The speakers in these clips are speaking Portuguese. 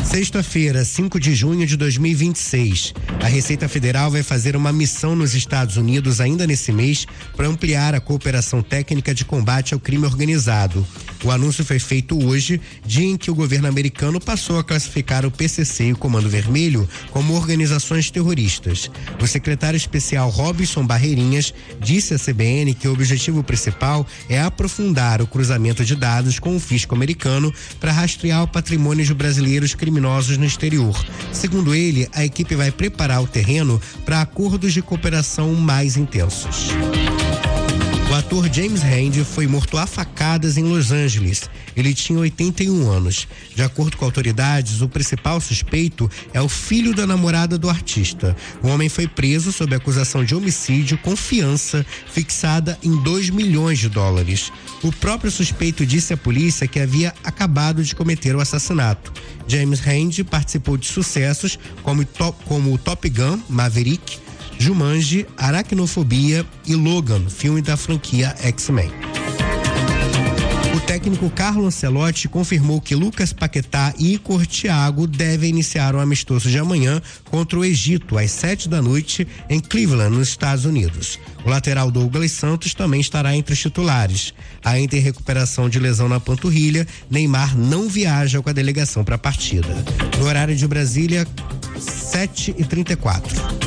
Sexta-feira, 5 de junho de 2026, a Receita Federal vai fazer uma missão nos Estados Unidos ainda nesse mês para ampliar a cooperação técnica de combate ao crime organizado. O anúncio foi feito hoje, dia em que o governo americano passou a classificar o PCC e o Comando Vermelho como organizações terroristas. O secretário especial Robson Barreirinhas disse à CBN que o objetivo principal é aprofundar o cruzamento de dados com o fisco americano para rastrear o patrimônio de brasileiros criminosos no exterior. Segundo ele, a equipe vai preparar o terreno para acordos de cooperação mais intensos. O ator James Randi foi morto a facadas em Los Angeles. Ele tinha 81 anos. De acordo com autoridades, o principal suspeito é o filho da namorada do artista. O homem foi preso sob acusação de homicídio com fiança fixada em $2 milhões. O próprio suspeito disse à polícia que havia acabado de cometer o assassinato. James Randi participou de sucessos como o Top Gun, Maverick, Jumanji, Aracnofobia e Logan, filme da franquia X-Men. O técnico Carlo Ancelotti confirmou que Lucas Paquetá e Igor Thiago devem iniciar o amistoso de amanhã contra o Egito, às 7h em Cleveland, nos Estados Unidos. O lateral Douglas Santos também estará entre os titulares. Ainda em recuperação de lesão na panturrilha, Neymar não viaja com a delegação para a partida. No horário de Brasília, 7h34.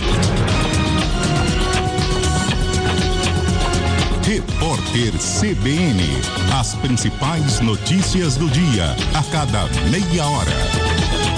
Repórter CBN, as principais notícias do dia, a cada meia hora.